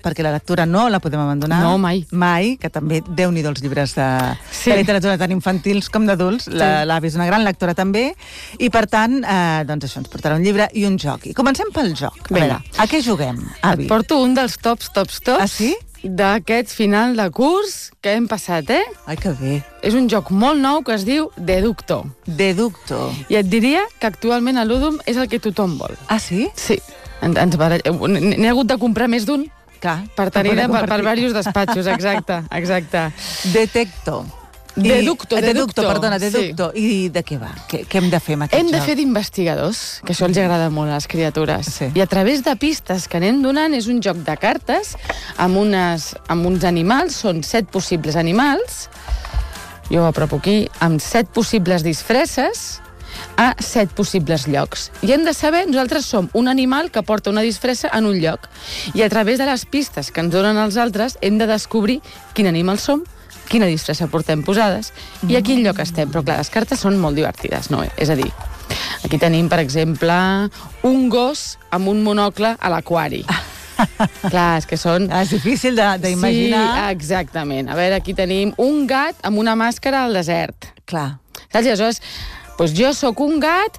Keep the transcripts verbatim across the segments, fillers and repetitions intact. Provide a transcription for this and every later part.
perquè la lectura no la podem abandonar. No, mai. Mai, que també, Déu-n'hi-do els llibres de, Sí. de literatura tant infantils com d'adults. La- L'avi és una gran lectora també, i per tant, eh, doncs això, ens portarà un llibre i un joc. I comencem pel joc. A Vinga. veure, a què juguem, avi? Et porto un dels tops, tops, tops Ah, sí? d'aquest final de curs que hem passat, eh? Ai, que bé. És un joc molt nou que es diu Deducto. Deducto. I et diria que actualment a l'Udum és el que tothom vol. Ah, sí? Sí. En- Ens barall... N'he hagut de comprar més d'un Clar. per tenir poder per, per compartir. diversos despatxos, exacte, exacte. Detecto. I- Deducto, eh, deducto. deducto. perdona, deducto. I de què va? Què, què hem de fer amb aquest Hem de joc? fer d'investigadors, que això els agrada molt a les criatures. Sí. I a través de pistes que anem donant és un joc de cartes amb, unes, amb uns animals, són set possibles animals, jo ho apropo aquí, amb set possibles disfresses a set possibles llocs. I hem de saber, nosaltres som un animal que porta una disfressa en un lloc. I a través de les pistes que ens donen els altres hem de descobrir quin animal som, quina disfressa portem posades i a quin lloc estem. Però clar, les cartes són molt divertides, no? És a dir, aquí tenim, per exemple, un gos amb un monocle a l'aquari. Clar, és que són... Ah, és difícil de- d'imaginar. Sí, exactament. A veure, aquí tenim un gat amb una màscara al desert. Clar. Saps? I aleshores, doncs jo sóc un gat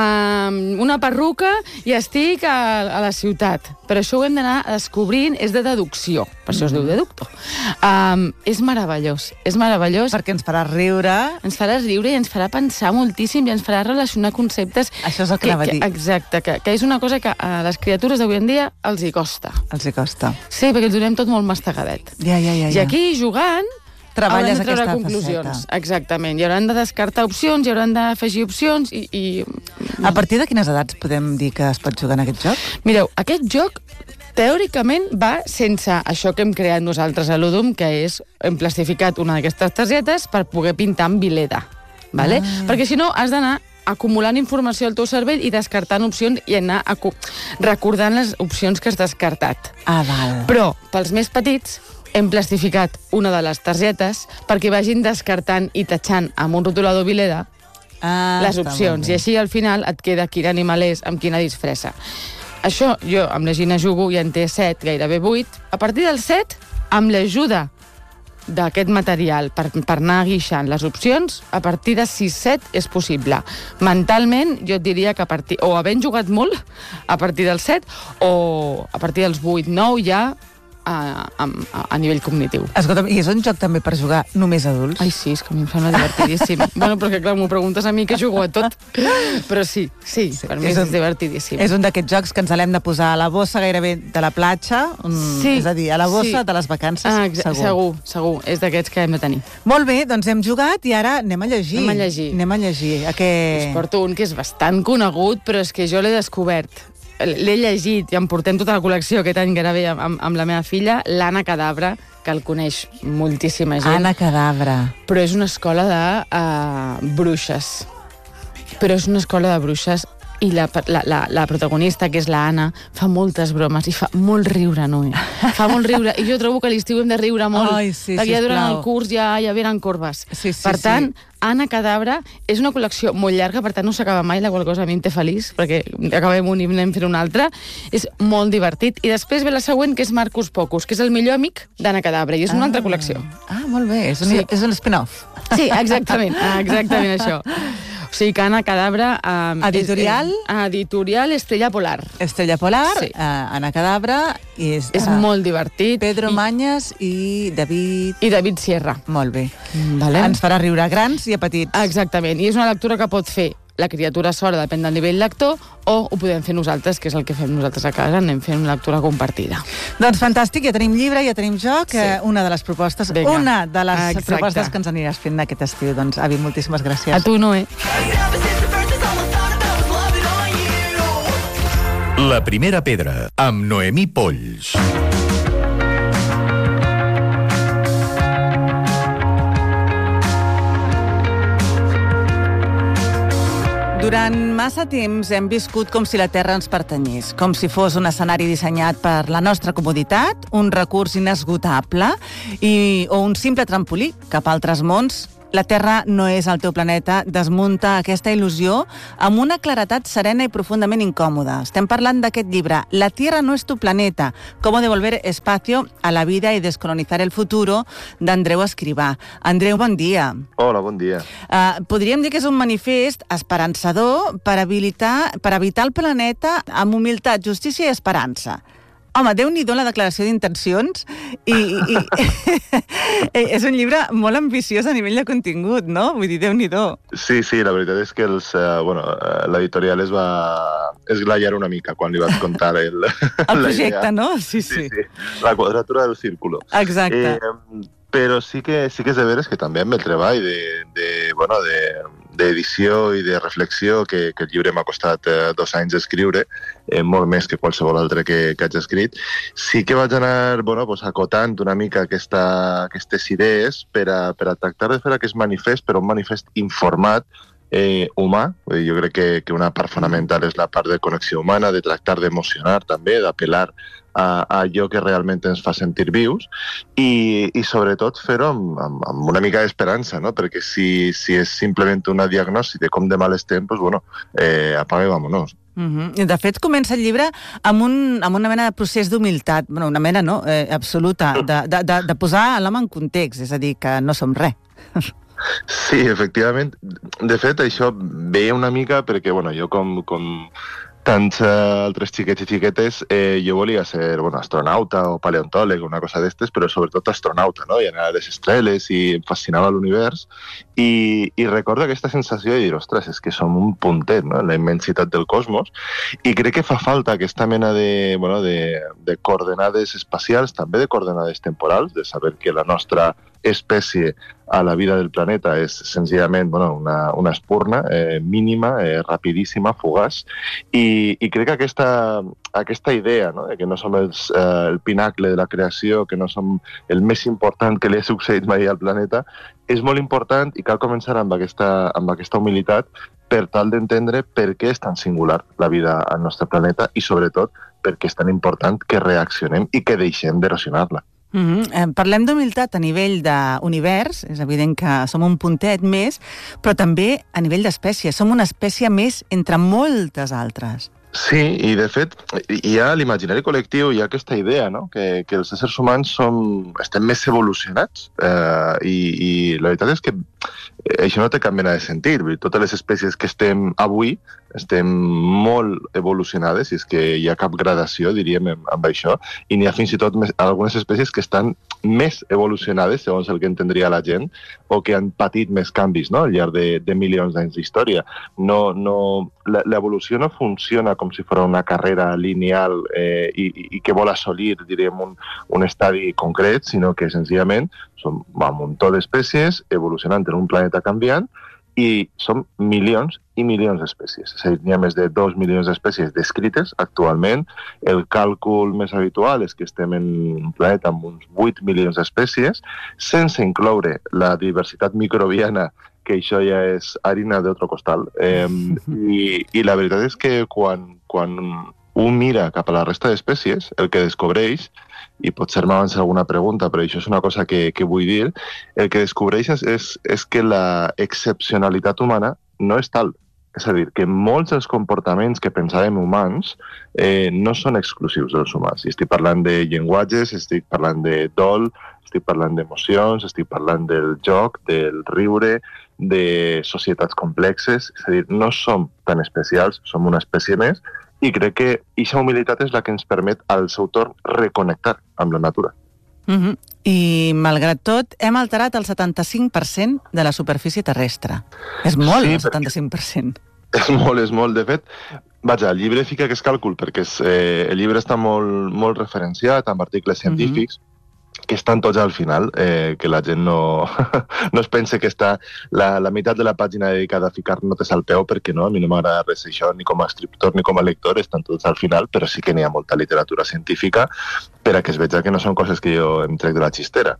amb una perruca i estic a, a la ciutat. Però això ho hem d'anar descobrint, és de deducció. Per això es diu deducto. Um, és meravellós, és meravellós. Perquè ens farà riure. Ens farà riure i ens farà pensar moltíssim i ens farà relacionar conceptes... Això és el que anava a dir. Exacte, que, que és una cosa que a les criatures d'avui en dia els hi costa. Els hi costa. Sí, perquè ens donem tot molt mastegadet. Ja, ja, ja. I ja. aquí, jugant, treballes hauran de treure aquesta conclusions. faceta. Exactament. I hauran de descartar opcions, i hauran d'afegir opcions i, i... A partir de quines edats podem dir que es pot jugar en aquest joc? Mireu, aquest joc teòricament va sense això que hem creat nosaltres a l'Udum, que és, hem plastificat una d'aquestes targetes per poder pintar amb vileda. Vale? Ah. Perquè si no has d'anar acumulant informació al teu cervell i descartant opcions i anar acu- recordant les opcions que has descartat. Ah, val. Però, pels més petits, hem plastificat una de les targetes perquè vagin descartant i tatxant amb un rotulador vileda Ah, les està opcions. molt I bé. així, al final, et queda quin animal és, amb quina disfressa. Això, jo amb la Gina jugo i en té set, gairebé vuit. A partir del set, amb l'ajuda d'aquest material per, per anar guixant les opcions, a partir de sis set és possible. Mentalment, jo et diria que a partir... o havent jugat molt, a partir del set, o a partir dels vuit nou ja a, a, a nivell cognitiu. Escolta'm, i és un joc també per jugar només adults? Ai, sí, és que a mi em sembla divertidíssim. Bueno, perquè clar, m'ho preguntes a mi que jugo a tot. Però sí, sí, Sí, per mi és és, un- divertidíssim. És un d'aquests jocs que ens l'hem de posar a la bossa gairebé de la platja, mm, Sí, és a dir, a la bossa sí. de les vacances, Ah, exa- segur. segur, segur. És d'aquests que hem de tenir. Molt bé, doncs hem jugat i ara anem a llegir. Anem a llegir. Anem a llegir. A què... Us porto un que és bastant conegut, però és que jo l'he descobert. L'he llegit i em portem tota la col·lecció aquest any gairebé amb, amb, amb la meva filla, l'Anna Cadabra, que el coneix moltíssima gent. Anna Cadabra. Però és una escola de uh, bruixes. Però és una escola de bruixes i la, la, la, la protagonista, que és la Anna, fa moltes bromes i fa molt riure, Noé. Fa molt riure. I jo trobo que a l'estiu hem de riure molt. Ai, sí, perquè ja durant sisplau. el curs ja, ja venen corbes. Sí, sí, per tant, sí. Anna Cadabra és una col·lecció molt llarga, per tant no s'acaba mai, la qual cosa a mi em té feliç, perquè acabem un i anem fent un altre. És molt divertit. I després ve la següent, que és Marcus Pocus, que és el millor amic d'Anna Cadabra, i és una Ah. altra col·lecció. Ah, molt bé, és un, Sí. és un spin-off. Sí, exactament, exactament això. O sigui que Anna Cadabra... Um, Editorial? És, és, editorial Estrella Polar. Estrella Polar, Sí. uh, Anna Cadabra, i és, És uh, molt divertit. Pedro I, Mañas i David... I David Sierra. Molt bé. Vale? Ens farà riure a grans i a petits. Exactament. I és una lectura que pot fer la criatura sola, depèn del nivell lector, o ho podem fer nosaltres, que és el que fem nosaltres a casa, anem fent una lectura compartida. Doncs fantàstic, ja tenim llibre, ja tenim joc, Sí. eh, una de les propostes, Vinga. una de les Exacte. propostes que ens aniràs fent aquest estiu. Doncs, avi, moltíssimes gràcies. A tu, Noé. La primera pedra, amb Noemí Polls. Durant massa temps hem viscut com si la Terra ens pertanyés, com si fos un escenari dissenyat per la nostra comoditat, un recurs inesgotable i, o un simple trampolí cap a altres mons La Terra no és el teu planeta desmunta aquesta il·lusió amb una claretat serena i profundament incòmoda. Estem parlant d'aquest llibre, La Tierra no es tu planeta, cómo devolver espacio a la vida y descolonizar el futuro, d'Andreu Escrivà. Andreu, bon dia. Hola, bon dia. Uh, podríem dir que és un manifest esperançador per, habilitar, per evitar el planeta amb humilitat, justícia i esperança. Home, Déu-n'hi-do la declaració d'intencions i, i, i és un llibre molt ambiciós a nivell de contingut, no? Vull dir, Déu-n'hi-do. Sí, sí, la veritat és que els, uh, bueno, l'editorial es va esglaiar una mica quan li vas contar el, el projecte, no? Sí, sí, sí. sí. La quadratura del círculo. Exacte. Eh, però sí que, sí que és de veres que també amb el treball de, de, bueno, de, d'edició i de reflexió, que, que el llibre m'ha costat eh, dos anys d'escriure, eh, molt més que qualsevol altre que, que haig escrit, sí que vaig anar bueno, pues, acotant una mica aquesta, aquestes idees per a, per a tractar de fer aquest manifest, però un manifest informat, Eh, humà. Jo crec que, que una part fonamental és la part de connexió humana, de tractar d'emocionar també, d'apel·lar a, a allò que realment ens fa sentir vius i, i sobretot fer-ho amb, amb, amb una mica d'esperança, no? Perquè si, si és simplement una diagnosi de com de mal estem, pues, bueno, eh, apaga i vámonos. Uh-huh. De fet, comença el llibre amb, un, amb una mena de procés d'humilitat, bueno, una mena no, eh, absoluta, de, de, de, de posar l'home en context, és a dir, que no som res. Sí, efectivament. De fet, això veia una mica perquè, bueno, jo com, com tants uh, altres xiquets i xiquetes, eh, jo volia ser, bueno, astronauta o paleontòleg, una cosa d'estes, però sobretot astronauta, no? I anar a les estrelles i em fascinava l'univers. I, i recordo aquesta sensació de dir, ostres, és que som un puntet, no?, en la immensitat del cosmos, i crec que fa falta aquesta mena de, bueno, de, de coordenades espacials, també de coordenades temporals, de saber que la nostra espècie a la vida del planeta és senzillament bueno, una, una espurna eh, mínima, eh, rapidíssima, fugaç, i, i crec que aquesta, aquesta idea, no?, que no som els, eh, el pinacle de la creació, que no som el més important que li ha succeït mai al planeta, és molt important i cal començar amb aquesta, amb aquesta humilitat per tal d'entendre per què és tan singular la vida al nostre planeta i sobretot per què és tan important que reaccionem i que deixem d'erosionar-la. Mm-hmm. eh, parlem d'humilitat a nivell d'univers, és evident que som un puntet més, però també a nivell d'espècie. Som una espècie més entre moltes altres. Sí, i de fet hi ha l'imaginari col·lectiu, hi ha aquesta idea, no?, que, que els éssers humans som, estem més evolucionats eh, i, i la veritat és que això no té cap mena de sentit. Totes les espècies que estem avui estem molt evolucionades, i és que hi ha cap gradació, diríem, amb això, i n'hi ha fins i tot més, algunes espècies que estan més evolucionades, segons el que entendria la gent, o que han patit més canvis, no?, al llarg de, de milions d'anys d'història. No, no, l'evolució no funciona com si fos una carrera lineal eh, i, i que vol assolir, diríem, un, un estadi concret, sinó que senzillament som un muntó d'espècies evolucionant en un planeta canviant i som milions i milions d'espècies. És a dir, n'hi ha més de dos milions d'espècies descrites actualment. El càlcul més habitual és que estem en un planeta amb uns vuit milions d'espècies, sense incloure la diversitat microbiana, que això ja és harina d'altre costal. Eh, i, I la veritat és que quan, quan un mira cap a la resta d'espècies, el que descobreix, i potser m'avança alguna pregunta, però això és una cosa que, que vull dir, el que descobreix és, és, és que la excepcionalitat humana no és tal. És a dir, que molts dels comportaments que pensàvem humans eh, no són exclusius dels humans. I estic parlant de llenguatges, estic parlant de dol, estic parlant d'emocions, estic parlant del joc, del riure, de societats complexes. És a dir, no som tan especials, som una espècie més, i crec que aquesta humilitat és la que ens permet al seu torn reconnectar amb la natura. Mm-hmm. I, malgrat tot, hem alterat el setanta-cinc per cent de la superfície terrestre. És molt, sí, el setanta-cinc per cent. És molt, és molt. De fet, vaja, el llibre fica aquest càlcul perquè és, eh, el llibre està molt, molt referenciat amb articles científics, mm-hmm. que estan tots al final, eh, que la gent no, no es pense que està la, la meitat de la pàgina dedicada a ficar notes al peu, perquè no, a mi no m'agrada res això, ni com a escriptor ni com a lector, estan tots al final, però sí que n'hi ha molta literatura científica per a que es veja que no són coses que jo em trec de la xistera.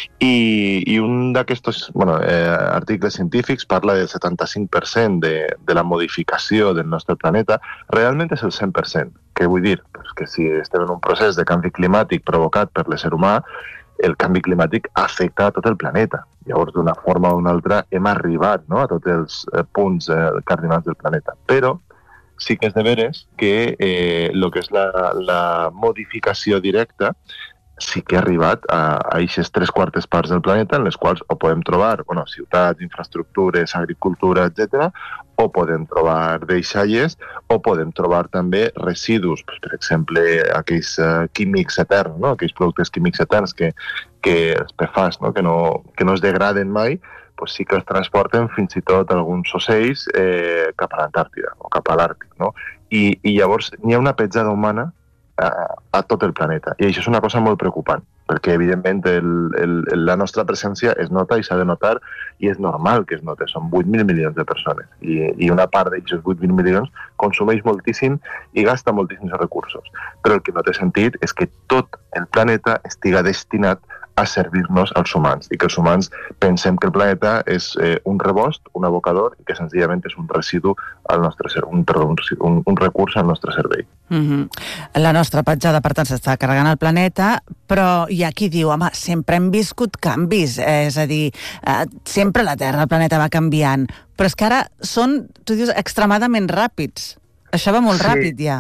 I, i un d'aquests bueno, eh, articles científics parla del setanta-cinc per cent de, de la modificació del nostre planeta, realment és el cent per cent. Què vull dir? Pues que si estem en un procés de canvi climàtic provocat per l'ésser humà, el canvi climàtic afecta a tot el planeta. Llavors, d'una forma o d'una altra, hem arribat, no?, a tots els eh, punts eh, cardinals del planeta. Però sí que és de veres que eh, el que és la, la modificació directa sí que ha arribat a aquestes tres quartes parts del planeta en les quals o podem trobar bueno, ciutats, infraestructures, agricultura, etcètera, o podem trobar deixalles, o podem trobar també residus, per exemple, aquells uh, químics eterns, no? Aquells productes químics eterns que, que els P F A S, no? Que, no, que no es degraden mai, pues sí que els transporten fins i tot alguns ocells eh, cap a l'Antàrtida o cap a l'Àrtic, no? I, i llavors n'hi ha una petjada humana a, a tot el planeta. I això és una cosa molt preocupant, perquè evidentment el, el, la nostra presència es nota i s'ha de notar, i és normal que es note. Són vuit mil milions de persones, i, i una part d'aquests vuit mil milions consumeix moltíssim i gasta moltíssims recursos. Però el que no té sentit és que tot el planeta estiga destinat a servir-nos als humans, i que els humans pensem que el planeta és eh, un rebost, un abocador, i que senzillament és un residu al nostre ser, un, perdó, un, un recurs al nostre servei. Mm-hmm. La nostra petjada, per tant, s'està carregant el planeta, però hi ha qui diu, home, sempre hem viscut canvis, eh, és a dir, eh, sempre la Terra, el planeta va canviant, però és que ara són, tu dius, extremadament ràpids. Això va molt sí. ràpid, ja.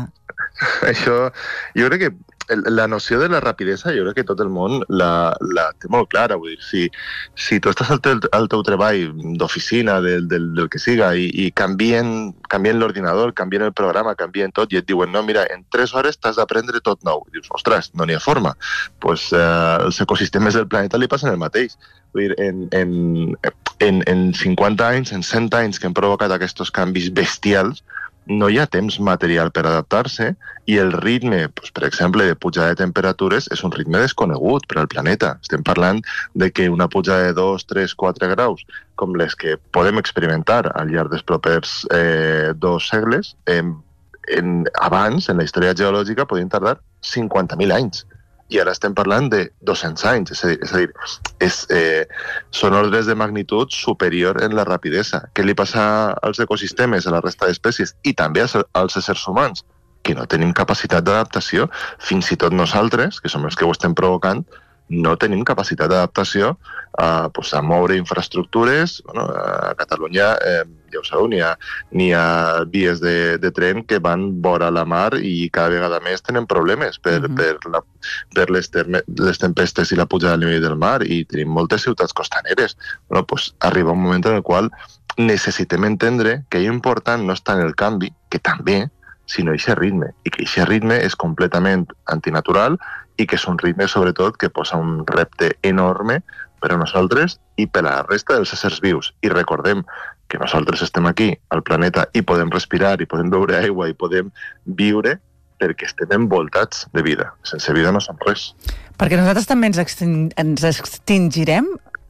Això, jo crec que la noció de la rapidesa, jo crec que tot el món la, la té molt clara. Vull dir, si, si tu estàs al teu, al teu treball d'oficina, del, del, del que siga, i, i canvien, canvien l'ordinador, canvien el programa, canvien tot, i et diuen, no, mira, en tres hores t'has d'aprendre tot nou. I dius, ostres, no n'hi ha forma. Pues, eh, els ecosistemes del planeta li passen el mateix. Vull dir, en, en, en, en cinquanta anys, en cent anys que han provocat aquests canvis bestials, no hi ha temps material per adaptar-se, i el ritme, doncs, per exemple, de pujada de temperatures és un ritme desconegut per al planeta. Estem parlant de que una pujada de dos, tres, quatre graus, com les que podem experimentar al llarg dels propers eh, dos segles, en, en, abans, en la història geològica, podien tardar cinquanta mil anys. I ara estem parlant de dos-cents anys, és a dir, és a dir és, eh, són ordres de magnitud superior en la rapidesa. Què li passa als ecosistemes, a la resta d'espècies, i també als, als éssers humans, que no tenim capacitat d'adaptació, fins i tot nosaltres, que som els que ho estem provocant, no tenim capacitat d'adaptació a, pues, a moure infraestructures. Bueno, a Catalunya, eh, ja ho sabeu, n'hi ha, n'hi ha vies de, de tren que van vora la mar i cada vegada més tenen problemes per, uh-huh. per, la, per les, terme, les tempestes i la pujada del nivell del mar, i tenim moltes ciutats costaneres. Bueno, pues, arriba un moment en el qual necessitem entendre que allò important no està en el canvi, que també, sinó aquest ritme, i que aquest ritme és completament antinatural, i que és un ritme, sobretot, que posa un repte enorme per a nosaltres i per a la resta dels éssers vius. I recordem que nosaltres estem aquí, al planeta, i podem respirar, i podem beure aigua, i podem viure perquè estem envoltats de vida. Sense vida no som res. Perquè nosaltres també ens, exting ens extingirem?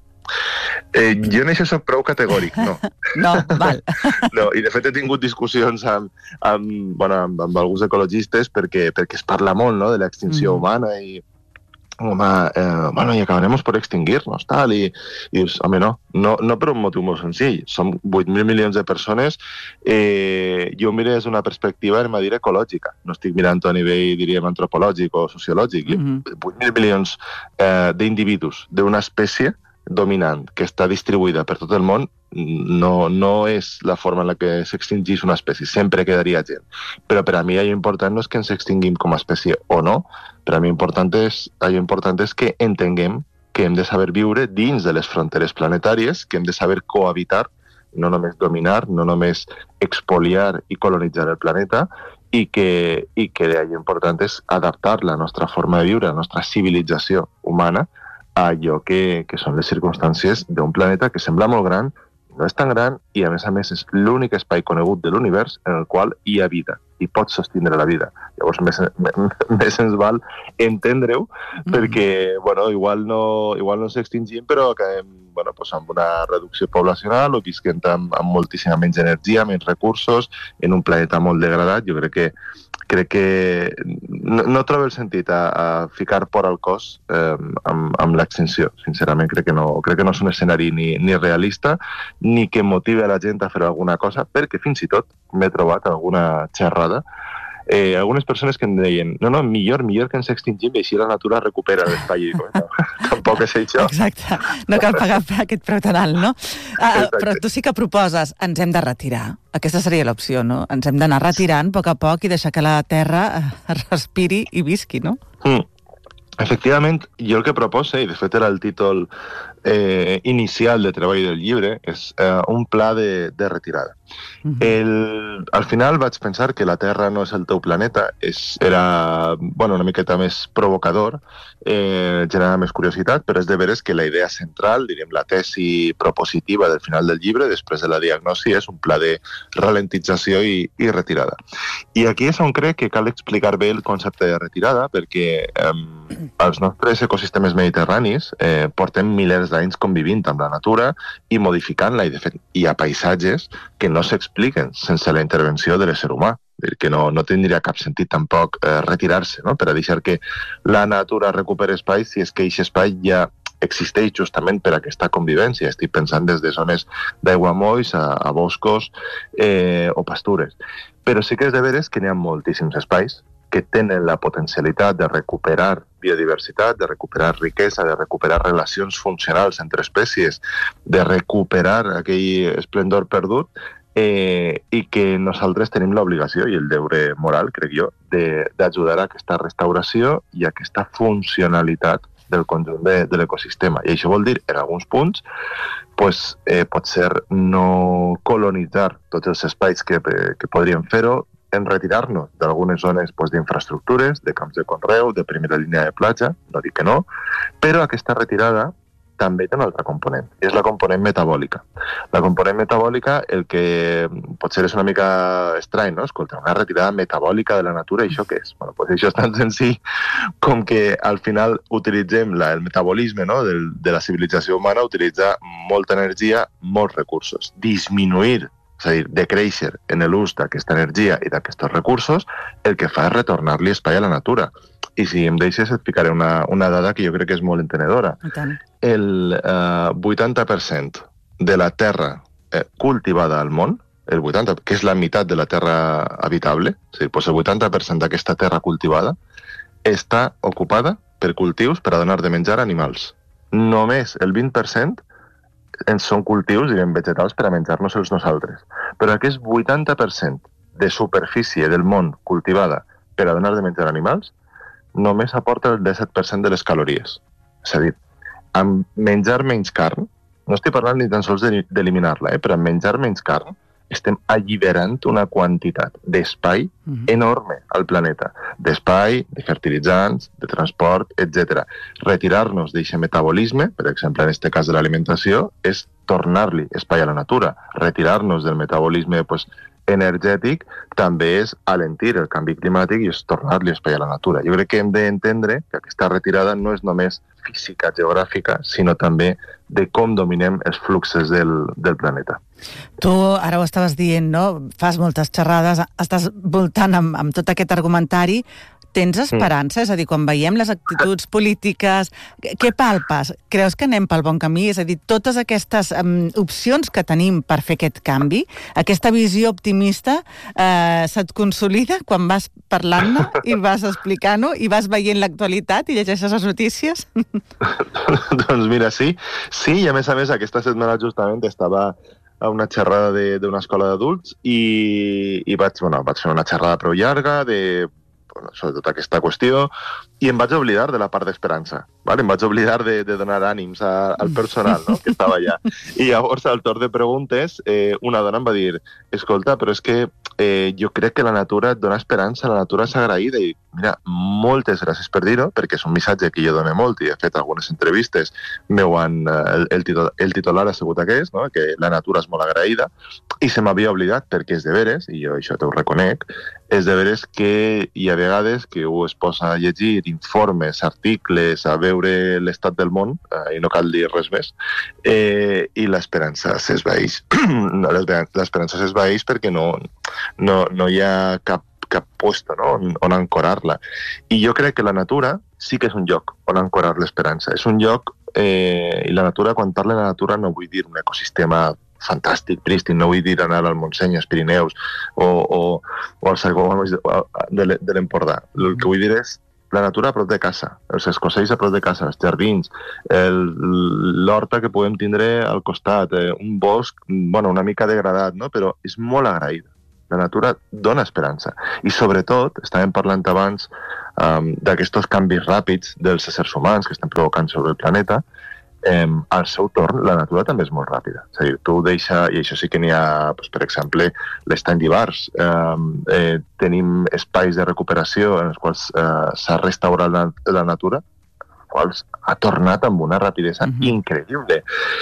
Eh, jo en això soc prou categòric, no. No, val. No, i de fet he tingut discussions amb, amb, bueno, amb, amb alguns ecologistes perquè, perquè es parla molt, no?, de l'extinció mm. humana, i home, eh, bueno, i acabarem per extingir-nos, tal, i, i dius, home, no, no, no per un motiu molt senzill. Som vuit mil milions de persones, eh, jo miro des d'una perspectiva, anem a dir, ecològica. No estic mirant a nivell, diríem, antropològic o sociològic. Mm-hmm. vuit mil milions eh, d'individus d'una espècie dominant, que està distribuïda per tot el món, no, no és la forma en la que s'extingís una espècie. Sempre quedaria gent. Però per a mi allò important no és que ens extinguim com a espècie o no. Per a mi important és, allò important és que entenguem que hem de saber viure dins de les fronteres planetàries, que hem de saber cohabitar, no només dominar, no només expoliar i colonitzar el planeta, i que, i que allò important és adaptar la nostra forma de viure, la nostra civilització humana, a allò que, que són les circumstàncies d'un planeta que sembla molt gran, no és tan gran, i a més a més és l'únic espai conegut de l'univers en el qual hi ha vida i pot sostindre la vida. Llavors més, més ens val entendre-ho, mm-hmm. perquè bueno, igual no, igual no ens extingim, però acabem bueno, pues amb una reducció poblacional o visquent amb, amb moltíssima menys energia, menys recursos, en un planeta molt degradat. Jo crec que crec que no, no trobo el sentit a, a ficar por al cos eh, amb, amb l'extinció. Sincerament, crec que, no, crec que no és un escenari ni, ni realista, ni que motive a la gent a fer alguna cosa, perquè fins i tot m'he trobat alguna xerrada Eh, algunes persones que em deien, no, no, millor, millor que ens extingim i així la natura recupera l'espai. I dic, no, tampoc és això. Exacte, no cal pagar aquest preu tan alt, no? Uh, però tu sí que proposes, ens hem de retirar. Aquesta seria l'opció, no? Ens hem d'anar retirant a poc a poc i deixar que la terra respiri i visqui, no? Mm. Efectivament, jo el que proposa, i de fet era el títol eh, inicial de treball del llibre, és eh, un pla de, de retirada. Uh-huh. el, al final vaig pensar que la Terra no és el teu planeta, és, era bueno, una miqueta més provocador, eh, generava més curiositat, però és de veres que la idea central, diríem, la tesi propositiva del final del llibre, després de la diagnosi, és un pla de ralentització i, i retirada. I aquí és on crec que cal explicar bé el concepte de retirada, perquè eh, els nostres ecosistemes mediterranis eh, porten milers d'anys convivint amb la natura i modificant-la, i de fet hi ha paisatges que no s'expliquen sense la intervenció de l'ésser humà. Que no, no tindria cap sentit tampoc eh, retirar-se, no? Per a deixar que la natura recuperi espai si és que aquest espai ja existeix justament per a aquesta convivència. Estic pensant des de zones d'aiguamolls a, a boscos eh, o pastures. Però sí que és de veres que n'hi ha moltíssims espais que tenen la potencialitat de recuperar biodiversitat, de recuperar riquesa, de recuperar relacions funcionals entre espècies, de recuperar aquell esplendor perdut, eh, i que nosaltres tenim l'obligació i el deure moral, crec jo, d'ajudar a aquesta restauració i a aquesta funcionalitat del conjunt de, de l'ecosistema. I això vol dir, en alguns punts, pues, eh, pot ser no colonitzar tots els espais que, que podríem fer-ho, en retirar-nos d'algunes zones pues, d'infraestructures, de camps de conreu, de primera línia de platja, no dic que no, però aquesta retirada també té un altre component, i és la component metabòlica. La component metabòlica, el que potser és una mica estrany, no? Escolta, una retirada metabòlica de la natura, i això què és? Bueno, pues això és tan senzill com que al final utilitzem la, el metabolisme, no? Del, de la civilització humana, utilitza molta energia, molts recursos. Disminuir, és a dir, decréixer en l'ús d'aquesta energia i d'aquests recursos, el que fa és retornar-li espai a la natura. I si em deixes et ficaré una, una dada que jo crec que és molt entenedora. El eh, vuitanta per cent de la terra eh, cultivada al món, el vuitanta, que és la meitat de la terra habitable, és a dir, doncs el vuitanta per cent d'aquesta terra cultivada està ocupada per cultius per a donar de menjar a animals. Només el vint per cent són cultius, diguem, vegetals per a menjar-nos els nosaltres. Però aquest vuitanta per cent de superfície del món cultivada per a donar de menjar a animals només aporta el disset per cent de les calories. És a dir, amb menjar menys carn, no estic parlant ni tan sols d'eliminar-la, eh, però amb menjar menys carn estem alliberant una quantitat d'espai uh-huh. enorme al planeta. D'espai, de fertilitzants, de transport, etcètera. Retirar-nos d'aquest metabolisme, per exemple, en aquest cas de l'alimentació, és tornar-li espai a la natura. Retirar-nos del metabolisme pues, energètic també és alentir el canvi climàtic i és tornar-li espai a la natura. Jo crec que hem d'entendre que aquesta retirada no és només física, geogràfica, sinó també de com dominem els fluxos del, del planeta. Tu ara ho estaves dient, no? Fas moltes xerrades, estàs voltant amb, amb tot aquest argumentari. Tens esperança? Mm. És a dir, quan veiem les actituds polítiques, què palpes? Creus que anem pel bon camí? És a dir, totes aquestes um, opcions que tenim per fer aquest canvi, aquesta visió optimista, eh, se't consolida quan vas parlant-ne i vas explicant-ho i vas veient l'actualitat i llegeixes les notícies? Doncs mira, sí. Sí, i a més a més, aquesta setmana justament estava a una xerrada d'una escola d'adults i, i vaig, bueno, vaig fer una xerrada prou llarga de sobre tota aquesta qüestió, i em vaig oblidar de la part d'esperança. Vale? Em vaig oblidar de, de donar ànims a, al personal, no? Que estava allà. I llavors, al torn de preguntes, eh, una dona em va dir, escolta, però és que eh, jo crec que la natura et dona esperança, la natura és agraïda, i mira, moltes gràcies per dir-ho, perquè és un missatge que jo dono molt, i he fet algunes entrevistes, meu han, el, el, titular, el titular ha sigut aquest, no? Que la natura és molt agraïda, i se m'havia oblidat, perquè és de veres, i jo això t'ho reconec, és de veres que hi ha vegades que un es posa a llegir informes, articles, a veure l'estat del món, eh, i no cal dir res més, eh, i l'esperança s'esvaeix. L'esperança s'esvaeix perquè no, no, no hi ha cap, cap posta, no? on, on ancorar-la. I jo crec que la natura sí que és un lloc on ancorar l'esperança. És un lloc, eh, i la natura, quan parlo de la natura, no vull dir un ecosistema fantàstic, prístin, no vull dir anar al Montseny, als Pirineus o, o, o al Segó de l'Empordà. El que vull dir és la natura a prop de casa, els escocells a prop de casa, els jardins, l'horta que podem tindre al costat, eh, un bosc, bueno, una mica degradat, no? Però és molt agraïda. La natura dona esperança. I sobretot, estàvem parlant abans um, d'aquests canvis ràpids dels éssers humans que estan provocant sobre el planeta. Eh, al seu torn, la natura també és molt ràpida. És a dir, tu deixa, i això sí que n'hi ha, doncs, per exemple, l'estany d'Ivars. Eh, eh, tenim espais de recuperació en els quals eh, s'ha restaurat la, la natura, els quals ha tornat amb una rapidesa uh-huh. increïble.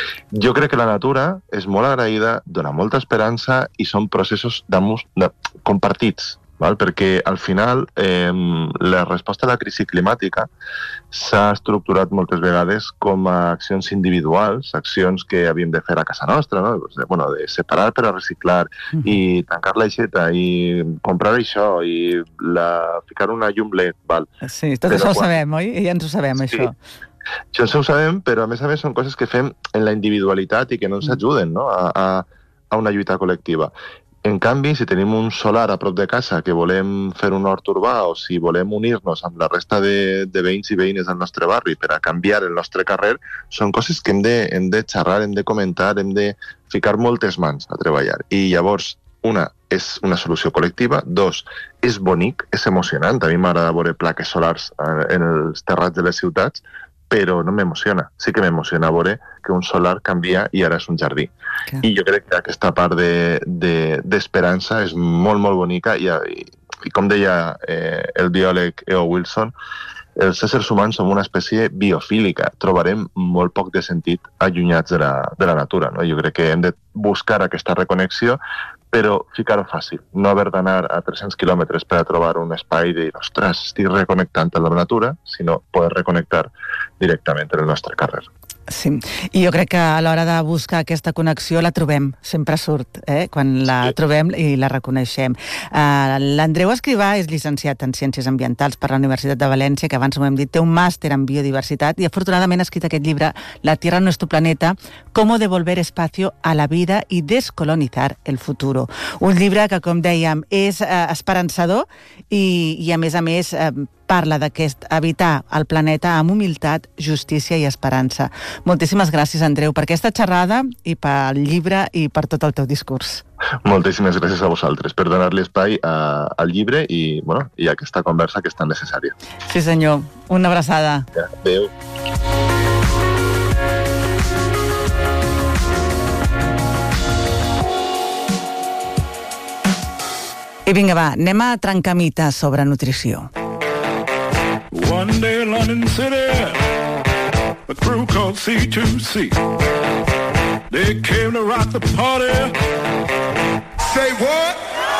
Jo crec que la natura és molt agraïda, dona molta esperança i són processos d'amos, de, compartits. Val? Perquè al final eh, la resposta a la crisi climàtica s'ha estructurat moltes vegades com a accions individuals, accions que havíem de fer a casa nostra, no? De, bueno, de separar per a reciclar uh-huh. i tancar l'aixeta i comprar això i la, ficar una llum L E D. Val? Sí, tot però això quan... ho sabem, oi? Ja ens ho sabem, sí. Això. Això ho sabem, però a més a més són coses que fem en la individualitat i que no ens ajuden, no? a, a, a una lluita col·lectiva. En canvi, si tenim un solar a prop de casa que volem fer un hort urbà o si volem unir-nos amb la resta de, de veïns i veïnes del nostre barri per a canviar el nostre carrer, són coses que hem de, hem de xerrar, hem de comentar, hem de ficar moltes mans a treballar. I llavors, una, és una solució col·lectiva. Dos, és bonic, és emocionant. A mi m'agrada veure plaques solars en els terrats de les ciutats, però no m'emociona. Sí que m'emociona veure que un solar canvia i ara és un jardí. Okay. I jo crec que aquesta part d'esperança de, de, és molt, molt bonica i, i, i com deia eh, el biòleg E O Wilson, els éssers humans som una espècie biofílica. Trobarem molt poc de sentit allunyats de la, de la natura. No? Jo crec que hem de buscar aquesta reconnexió, però ficar-ho fàcil. No haver d'anar a tres-cents quilòmetres per a trobar un espai i dir, ostres, estic reconnectant amb la natura, sinó poder reconnectar directament en el nostre carrer. Sí, i jo crec que a l'hora de buscar aquesta connexió la trobem, sempre surt, eh? Quan la sí. trobem i la reconeixem. Uh, L'Andreu Escrivà és llicenciat en Ciències Ambientals per la Universitat de València, que abans ho hem dit, té un màster en Biodiversitat i afortunadament ha escrit aquest llibre, La Tierra es nuestro planeta, cómo devolver espacio a la vida y descolonizar el futuro. Un llibre que, com dèiem, és uh, esperançador i, i a més a més uh, parla d'aquest habitar el planeta amb humilitat, justícia i esperança. Moltíssimes gràcies, Andreu, per aquesta xerrada i pel llibre i per tot el teu discurs. Moltíssimes gràcies a vosaltres per donar-li espai a, al llibre i, bueno, i a aquesta conversa que és tan necessària. Sí, senyor. Una abraçada. Ja, adéu. I vinga, va, anem a trencar mites sobre nutrició. One day in London City, a crew called C two C. They came to rock the party. Say what?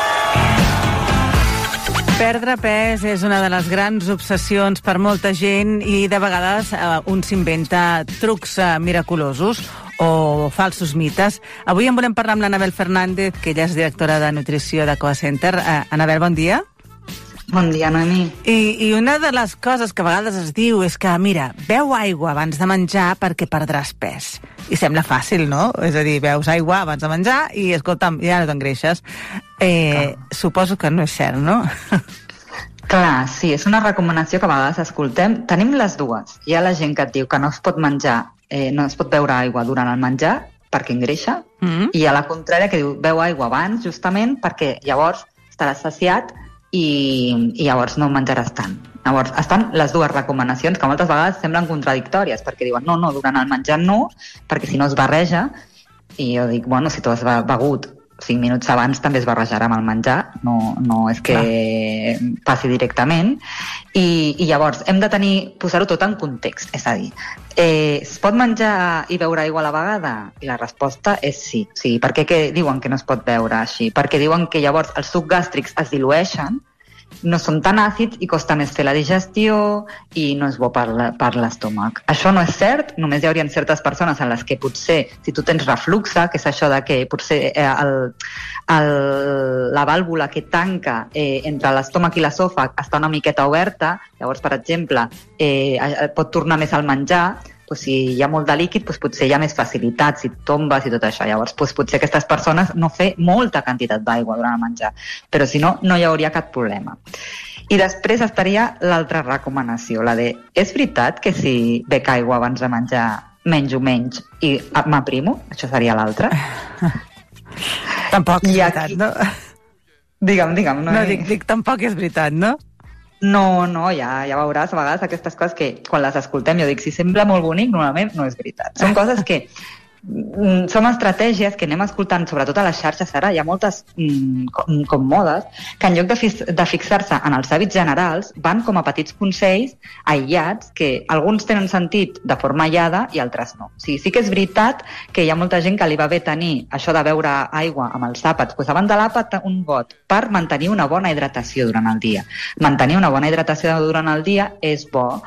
Perdre pes és una de les grans obsessions per molta gent i de vegades eh, un s'inventa trucs eh, miraculosos o falsos mites. Avui en volem parlar amb l'Anabel Fernández, que ella és directora de nutrició de Coa Center. Eh, Anabel, bon dia. Bon dia, Noemi. I, I una de les coses que a vegades es diu és que, mira, beu aigua abans de menjar perquè perdràs pes. I sembla fàcil, no? És a dir, beus aigua abans de menjar i, escolta'm, ja no t'engreixes. Eh, suposo que no és cert, no? Clar, sí, és una recomanació que a vegades escoltem. Tenim les dues. Hi ha la gent que et diu que no es pot menjar, eh, no es pot beure aigua durant el menjar perquè engreixa, mm-hmm. i a la contrària que diu beu aigua abans, justament, perquè llavors estaràs saciat i, i llavors no menjaràs tant. Llavors, estan les dues recomanacions que moltes vegades semblen contradictòries, perquè diuen no, no, durant el menjar no, perquè si no es barreja, i jo dic, bueno, si tu has begut cinc minuts abans també es barrejarà amb el menjar, no, no és que Clar. passi directament, i, i llavors hem de tenir, posar-ho tot en context, és a dir, eh, es pot menjar i beure aigua a la vegada? I la resposta és sí. sí. Per què que diuen que no es pot beure així? Perquè diuen que llavors els sucs gàstrics es dilueixen, no són tan àcids i costa més fer la digestió i no és bo per l'estómac. Això no és cert, només hi haurien certes persones en les que potser, si tu tens refluxe, que és això de que potser eh, el, el, la vàlvula que tanca eh, entre l'estómac i l'esòfag està una miqueta oberta, llavors, per exemple, eh, pot tornar més al menjar. doncs, si hi ha molt de líquid, doncs, potser hi ha més facilitat, si tombes i tot això. Llavors, doncs, potser aquestes persones no fer molta quantitat d'aigua durant el menjar, però si no, no hi hauria cap problema. I després estaria l'altra recomanació, la de, és veritat que si bec aigua abans de menjar menjo menys i m'aprimo? Això seria l'altra. Tampoc és I veritat, aquí- no? Digue'm, digue'm. No, dic, dic, tampoc és veritat, no? No, no, ja, ja veuràs a vegades aquestes coses que quan les escoltem jo dic, si sembla molt bonic, normalment no és veritat. Són coses que mm, són estratègies que anem escoltant, sobretot a les xarxes ara, hi ha moltes mm, com, com modes, que en lloc de, fix, de fixar-se en els hàbits generals, van com a petits consells aïllats, que alguns tenen sentit de forma aïllada i altres no. O sigui, sí que és veritat que hi ha molta gent que li va bé tenir això de beure aigua amb els àpats, doncs abans de l'àpat un got, per mantenir una bona hidratació durant el dia. Mantenir una bona hidratació durant el dia és bo,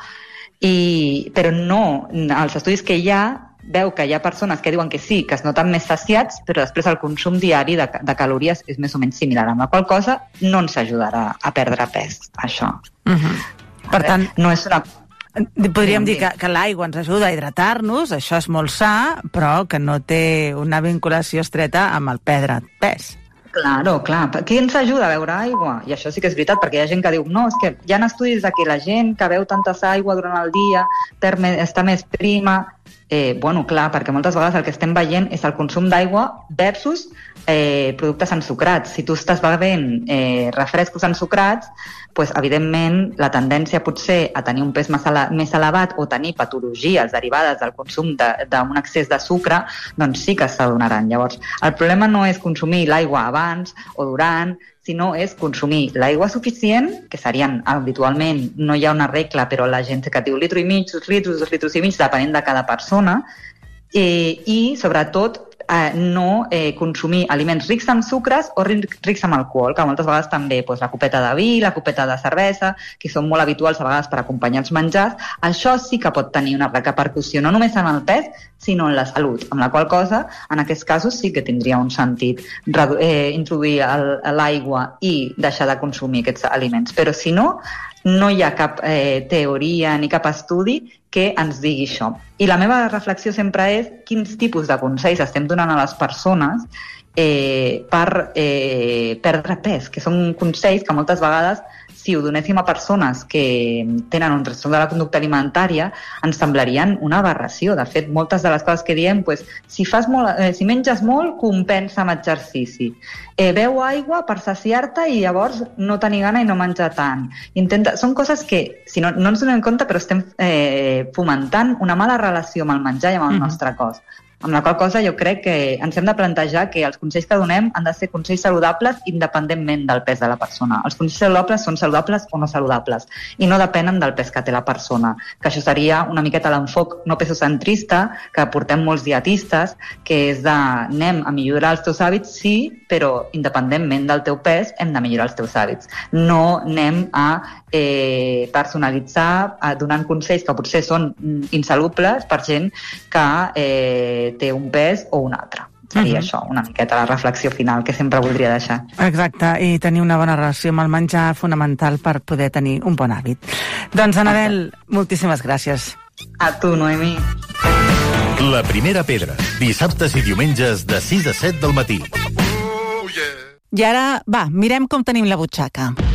i, però no, els estudis que hi ha veu que hi ha persones que diuen que sí, que es noten més saciats, però després el consum diari de, de calories és més o menys similar, amb la qual cosa no ens ajudarà a perdre pes, això. Uh -huh. Per tant, no és una... podríem dir que, que l'aigua ens ajuda a hidratar-nos, això és molt sa, però que no té una vinculació estreta amb el perdre pes. Claro, clar. Qui ens ajuda a beure aigua? I això sí que és veritat, perquè hi ha gent que diu no, és que hi ha estudis de que la gent que beu tanta aigua durant el dia per me, està més prima. Eh, bueno, clar, perquè moltes vegades el que estem veient és el consum d'aigua versus eh, productes ensucrats. Si tu estàs bevent eh, refrescos ensucrats, pues, evidentment la tendència potser a tenir un pes més, ele més elevat o tenir patologies derivades del consum d'un de, excés de sucre, doncs sí que s'adonaran. Llavors, el problema no és consumir l'aigua abans o durant, sinó és consumir l'aigua suficient, que serien habitualment, no hi ha una regla, però la gent que diu litro i mig, dos litres, dos litres i mig, depenent de cada persona, eh, i sobretot eh, no eh, consumir aliments rics en sucres o rics en alcohol, que moltes vegades també doncs, la copeta de vi, la copeta de cervesa, que són molt habituals a vegades per acompanyar els menjars, això sí que pot tenir una repercussió no només en el pes, sinó en la salut, amb la qual cosa, en aquests casos sí que tindria un sentit eh, introduir l'aigua i deixar de consumir aquests aliments. Però si no, no hi ha cap eh, teoria ni cap estudi que ens digui això. I la meva reflexió sempre és quins tipus de consells estem donant a les persones eh, per eh, perdre pes, que són consells que moltes vegades, si ho donéssim a persones que tenen un trastorn de la conducta alimentària, ens semblarien una aberració. De fet, moltes de les coses que diem, pues, si, fas molt, eh, si menges molt, compensa amb exercici. Eh, beu aigua per saciar-te i llavors no tenir gana i no menjar tant. Intenta... Són coses que, si no, no ens donem compte, però estem eh, fomentant una mala relació amb el menjar i amb el mm-hmm. nostre cos. Amb la qual cosa jo crec que ens hem de plantejar que els consells que donem han de ser consells saludables independentment del pes de la persona. Els consells saludables són saludables o no saludables i no depenen del pes que té la persona, que això seria una miqueta l'enfoc no pesocentrista que portem molts dietistes, que és de anem a millorar els teus hàbits, sí, però independentment del teu pes hem de millorar els teus hàbits. No anem a eh, personalitzar eh, donant consells que potser són insalubles per gent que eh, té un pes o un altre. Seria uh-huh. això, una miqueta la reflexió final que sempre voldria deixar. Exacte, i tenir una bona relació amb el menjar fonamental per poder tenir un bon hàbit. Doncs, Anabel, moltíssimes gràcies. A tu, Noemí. La primera pedra, dissabtes i diumenges de sis a set del matí. I ara, va, mirem com tenim la butxaca.